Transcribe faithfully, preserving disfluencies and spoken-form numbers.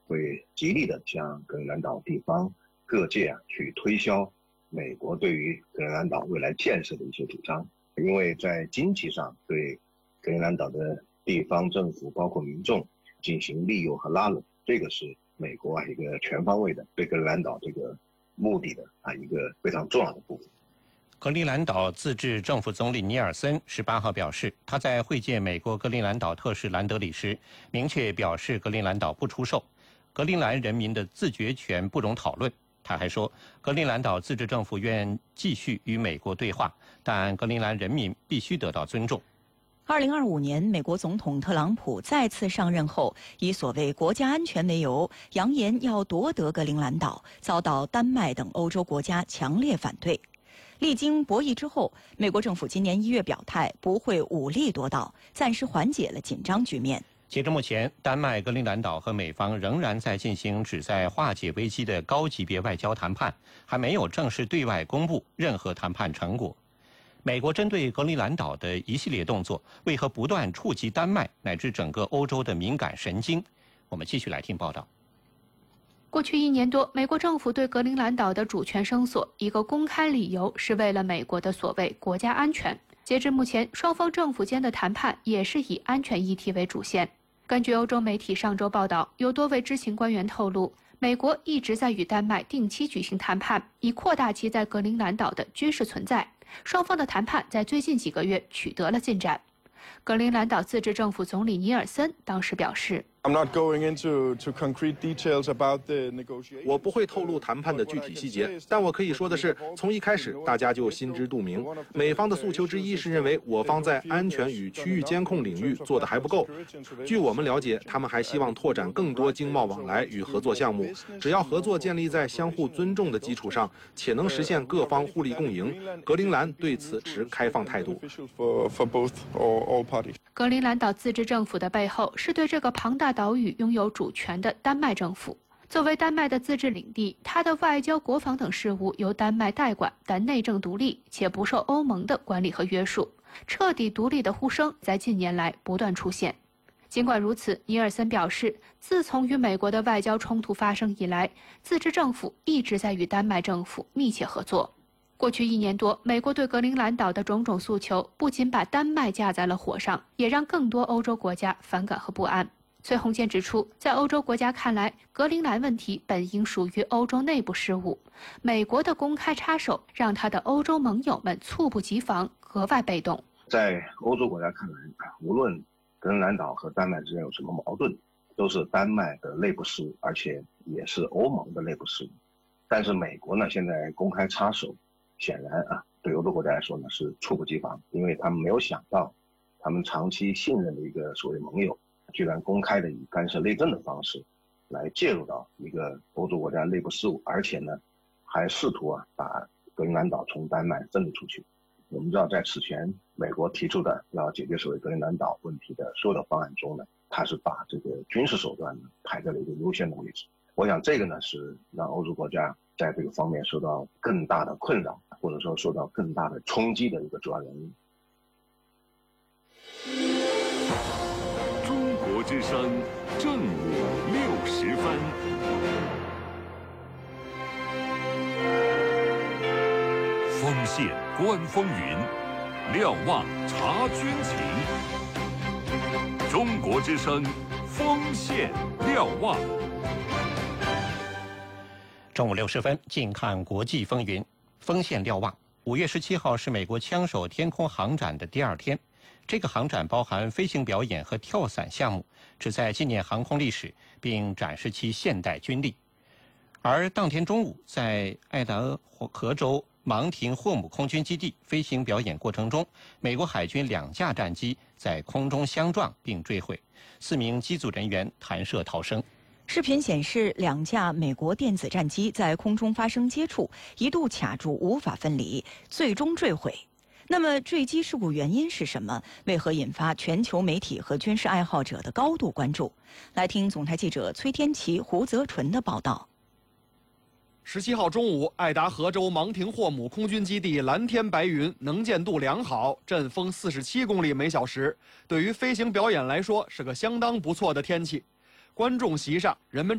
会极力的向格陵兰岛地方各界啊去推销美国对于格陵兰岛未来建设的一些主张。因为在经济上对格陵兰岛的地方政府包括民众进行利诱和拉拢，这个是美国啊一个全方位的对格陵兰岛这个目的的啊一个非常重要的部分。 格陵兰岛自治政府总理尼尔森十八号表示，他在会见美国格陵兰岛特使兰德里时，明确表示格陵兰岛不出售，格陵兰人民的自决权不容讨论。他还说，格陵兰岛自治政府愿继续与美国对话，但格陵兰人民必须得到尊重。 二零二五年，美国总统特朗普再次上任后，以所谓国家安全为由，扬言要夺得格陵兰岛，遭到丹麦等欧洲国家强烈反对。历经博弈之后，美国政府今年一月表态不会武力夺岛，暂时缓解了紧张局面。 截至目前，丹麦、格陵兰岛和美方仍然在进行旨在化解危机的高级别外交谈判，还没有正式对外公布任何谈判成果。美国针对格陵兰岛的一系列动作，为何不断触及丹麦乃至整个欧洲的敏感神经？我们继续来听报道。 过去一年多，美国政府对格陵兰岛的主权声索，一个公开理由是为了美国的所谓国家安全。截至目前，双方政府间的谈判也是以安全议题为主线。根据欧洲媒体上周报道，有多位知情官员透露，美国一直在与丹麦定期举行谈判，以扩大其在格陵兰岛的军事存在。双方的谈判在最近几个月取得了进展。格陵兰岛自治政府总理尼尔森当时表示， 我不会透露谈判的具体细节，但我可以说的是，从一开始大家就心知肚明，美方的诉求之一是认为我方在安全与区域监控领域做得还不够。据我们了解，他们还希望拓展更多经贸往来与合作项目，只要合作建立在相互尊重的基础上，且能实现各方互利共赢，格陵兰对此持开放态度。 格陵兰岛自治政府的背后是对这个庞大岛屿拥有主权的丹麦政府。作为丹麦的自治领地，它的外交、国防等事务由丹麦代管，但内政独立，且不受欧盟的管理和约束。彻底独立的呼声在近年来不断出现。尽管如此，尼尔森表示，自从与美国的外交冲突发生以来，自治政府一直在与丹麦政府密切合作。过去一年多，美国对格陵兰岛的种种诉求，不仅把丹麦架在了火上，也让更多欧洲国家反感和不安。崔洪建指出，在欧洲国家看来，格陵兰问题本应属于欧洲内部事务，美国的公开插手，让他的欧洲盟友们猝不及防，格外被动。 在欧洲国家看来，无论格陵兰岛和丹麦之间有什么矛盾，都是丹麦的内部事务，而且也是欧盟的内部事务。但是美国呢，现在公开插手，显然啊，对欧洲国家来说呢是猝不及防，因为他们没有想到，他们长期信任的一个所谓盟友，居然公开的以干涉内政的方式来介入到一个欧洲国家内部事务，而且呢，还试图啊把格陵兰岛从丹麦分离出去。我们知道，在此前美国提出的要解决所谓格陵兰岛问题的所有的方案中呢，它是把这个军事手段呢排在了一个优先的位置。我想这个呢是让欧洲国家在这个方面受到更大的困扰，或者说受到更大的冲击的一个主要原因。 中国之声正午六时分，锋线观风云，瞭望察军情。中国之声锋线瞭望。 中午六时分，近看国际风云，锋线瞭望。五月十七号是美国枪手天空航展的第二天，这个航展包含飞行表演和跳伞项目，旨在纪念航空历史，并展示其现代军力。而当天中午，在爱达荷州芒廷霍姆空军基地飞行表演过程中，美国海军两架战机在空中相撞并坠毁，四名机组人员弹射逃生。 视频显示，两架美国电子战机在空中发生接触，一度卡住无法分离，最终坠毁。那么坠机事故原因是什么？为何引发全球媒体和军事爱好者的高度关注？来听总台记者崔天琪、胡泽纯的报道。 十七号中午，爱达荷州芒廷霍姆空军基地蓝天白云，能见度良好，阵风四十七公里每小时。对于飞行表演来说，是个相当不错的天气。观众席上，人们